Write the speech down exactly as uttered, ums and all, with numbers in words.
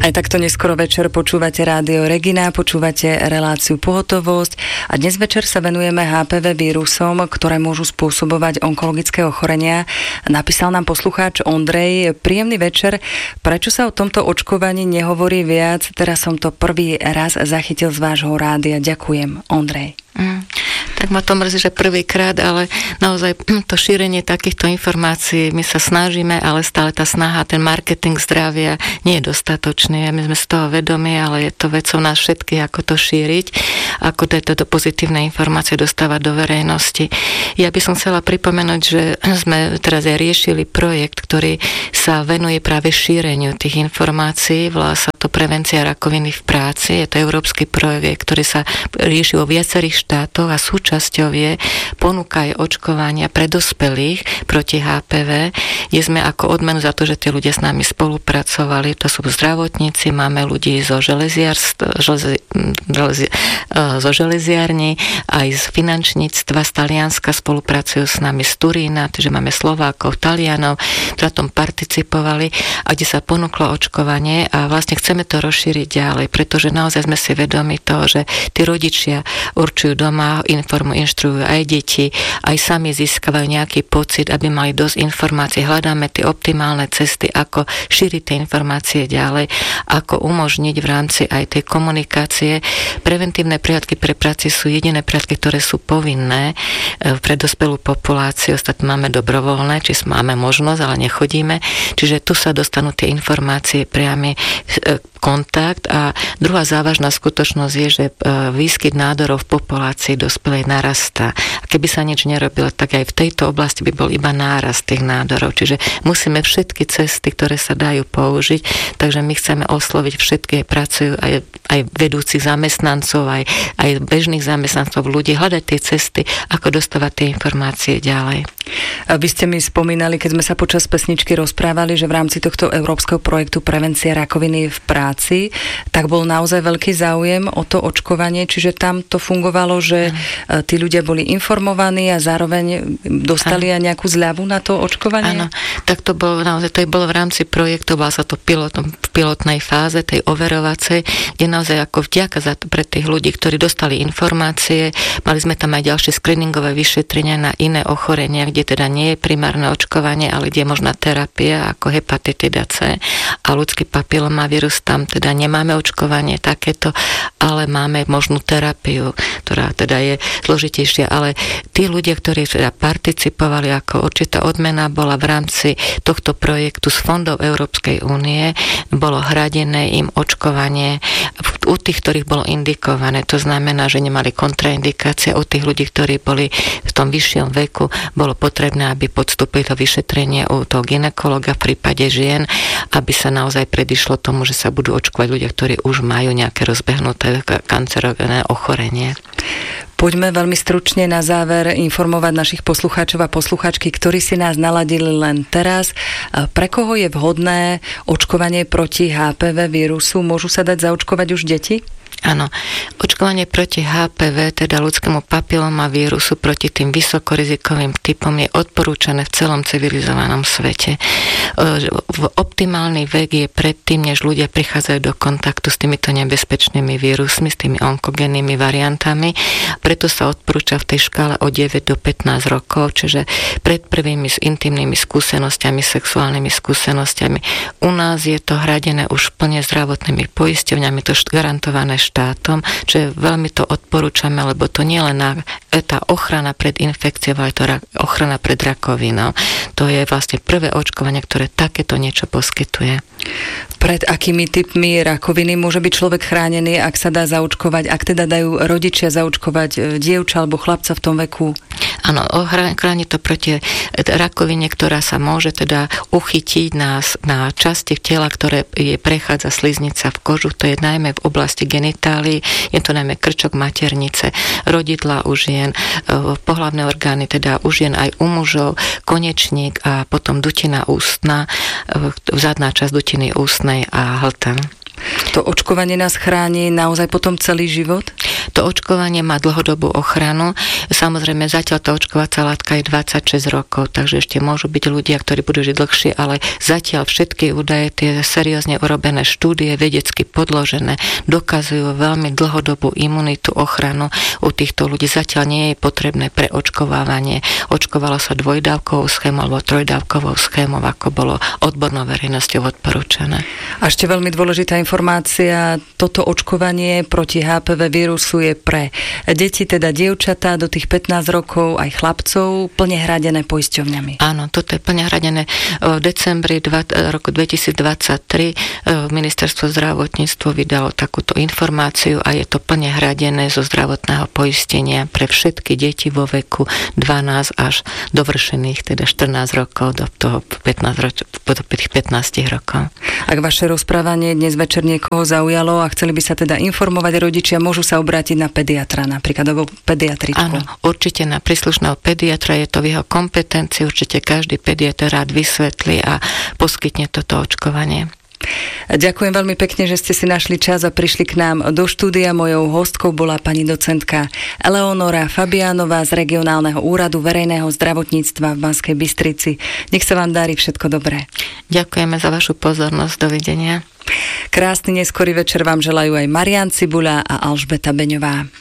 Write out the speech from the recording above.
Aj takto neskoro večer počúvate Rádio Regina, počúvate reláciu Pohotovosť a dnes večer sa venujeme há pé vé vírusom, ktoré môžu spôsobovať onkologické ochorenia. Napísal nám poslucháč Ondrej: príjemný večer, prečo sa o tomto očkovaní nehovorí viac? Teraz som to prvý raz zachytil z vášho rádia. Ďakujem, Ondrej. Mm, tak ma to mrzí, že prvýkrát, ale naozaj to šírenie takýchto informácií, my sa snažíme, ale stále tá snaha, ten marketing zdravia nie je dostatočný. My sme z toho vedomí, ale je to vecou nás všetkých, ako to šíriť, ako tieto pozitívne informácie dostávať do verejnosti. Ja by som chcela pripomenúť, že sme teraz aj riešili projekt, ktorý sa venuje práve šíreniu tých informácií, volá sa to Prevencia rakoviny v práci. Je to európsky projekt, ktorý sa rieši vo viacerých štátoch a súčasťou je ponuka aj očkovania pre dospelých proti há pé vé, kde sme ako odmenu za to, že tí ľudia s nami spolupracovali. To sú zdravotníci, máme ľudí zo železiarstv, železi, železi, zo železiarní, aj z finančníctva z Talianska spolupracujú s nami z Turína, takže máme Slovákov, Talianov, ktorí na tom participovali a kde sa ponúklo očkovanie a vlastne chceme to rozšíriť ďalej, pretože naozaj sme si vedomi toho, že tí rodičia určujú doma, informujú, inštruujú aj deti, aj sami získavajú nejaký pocit, aby mali dosť informácií. Hľadáme tie optimálne cesty, ako šíriť tie informácie ďalej, ako umožniť v rámci aj tej komunikácie. Preventívne prihliadky pre práci sú jediné prihliadky, ktoré sú povinné pre dospelú populáciu. Ostatné máme dobrovoľné, či máme možnosť, ale nechodíme. Čiže tu sa dostanú tie informácie priamy kontakt a druhá závažná skutočnosť je, že výskyt nádorov v populácii dospelej narastá. A keby sa nič nerobilo, tak aj v tejto oblasti by bol iba nárast tých nádorov. Čiže musíme všetky cesty, ktoré sa dajú použiť, takže my chceme osloviť všetky, pracujú aj, aj vedúcich zamestnancov, aj, aj bežných zamestnancov, ľudí, hľadať tie cesty, ako dostávať tie informácie ďalej. Vy ste mi spomínali, keď sme sa počas pesničky rozprávali, že v rámci tohto európskeho projektu Prevencia rakoviny v práci, tak bol naozaj veľký záujem o to očkovanie, čiže tam to fungovalo, že ano. Tí ľudia boli informovaní a zároveň dostali ano. Aj nejakú zľavu na to očkovanie? Áno, tak to bolo naozaj, to bolo v rámci projektu, bola sa to pilotom, v pilotnej fáze, tej overovacej, kde naozaj ako vďaka za to pre tých ľudí, ktorí dostali informácie, mali sme tam aj ďalšie screeningové vyšetrenia na iné ochorenia, kde teda nie je primárne očkovanie, ale kde je možná terapia ako hepatitida C a ľudský papilomavírus, tam teda nemáme očkovanie takéto, ale máme možnú terapiu, ktorá teda je zložitejšia, ale tí ľudia, ktorí teda participovali, ako určitá odmena bola v rámci tohto projektu z fondov Európskej únie, bolo hradené im očkovanie u tých, ktorých bolo indikované. To znamená, že nemali kontraindikácie. U tých ľudí, ktorí boli v tom vyššom veku, bolo potrebné, aby podstúpili to vyšetrenie u toho gynekologa v prípade žien, aby sa naozaj predišlo tomu, že sa budú očkovať ľudia, ktorí už majú nejaké rozbehnuté kancerogénne ochorenie. Poďme veľmi stručne na záver informovať našich poslucháčov a poslucháčky, ktorí si nás naladili len teraz. Pre koho je vhodné očkovanie proti há pé vé vírusu? Môžu sa dať zaočkovať už deti? Áno, očkovanie proti há pé vé, teda ľudskému papilomavírusu, proti tým vysokorizikovým typom je odporúčané v celom civilizovanom svete. V optimálny vek je predtým, než ľudia prichádzajú do kontaktu s týmito nebezpečnými vírusmi, s tými onkogennými variantami. Preto sa odporúča v tej škále od deväť do pätnásť rokov, čiže pred prvými s intimnými skúsenosťami, sexuálnymi skúsenosťami. U nás je to hradené už plne zdravotnými poisťovňami, to garantované štátom, že veľmi to odporúčame, lebo to nie len na, tá ochrana pred infekciou, ale to ochrana pred rakovinou. To je vlastne prvé očkovanie, ktoré takéto niečo poskytuje. Pred akými typmi rakoviny môže byť človek chránený, ak sa dá zaočkovať, ak teda dajú rodičia zaočkovať dievča alebo chlapca v tom veku? Áno, chráni to proti rakovine, ktorá sa môže teda uchytiť na, na časti tela, ktoré je prechádza sliznica v kožu. To je najmä v oblasti genitálií, je to najmä krčok maternice, rodidlá u žien, pohlavné orgány, teda u žien aj u mužov, konečník a potom dutina ústna, zadná časť dutiny ústnej a hltán. To očkovanie nás chráni naozaj potom celý život? To očkovanie má dlhodobú ochranu. Samozrejme, zatiaľ tá očkovacia látka je dvadsaťšesť rokov, takže ešte môžu byť ľudia, ktorí budú žiť dlhšie, ale zatiaľ všetky údaje, tie seriózne urobené štúdie, vedecky podložené, dokazujú veľmi dlhodobú imunitu, ochranu u týchto ľudí. Zatiaľ nie je potrebné preočkovávanie. Očkovalo sa dvojdávkovou schémou alebo trojdávkovou schémou, ako bolo odbornou verejnosťou odporúčané. A ešte veľmi dôležitá informácia, toto očkovanie proti há pé vé vírusu je pre deti, teda dievčatá do tých pätnásť rokov, aj chlapcov, plne hradené poisťovňami. Áno, toto je plne hradené. V decembri roku dvetisícdvadsaťtri ministerstvo zdravotníctva vydalo takúto informáciu a je to plne hradené zo zdravotného poistenia pre všetky deti vo veku dvanásť až dovršených, teda štrnásť rokov do toho pätnásť roč, do tých pätnásť rokov. Ak vaše rozprávanie dnes večer niekoho zaujalo a chceli by sa teda informovať rodičia, môžu sa obrátiť na pediatra napríklad, alebo pediatričku. Áno, určite na príslušného pediatra, je to v jeho kompetencii, určite každý pediatr rád vysvetlí a poskytne toto očkovanie. Ďakujem veľmi pekne, že ste si našli čas a prišli k nám do štúdia. Mojou hostkou bola pani docentka Eleonora Fabiánová z Regionálneho úradu verejného zdravotníctva v Banskej Bystrici. Nech sa vám darí, všetko dobré. Ďakujeme za vašu pozornosť. Dovidenia. Krásny neskorý večer vám želajú aj Marián Cibuľa a Alžbeta Beňová.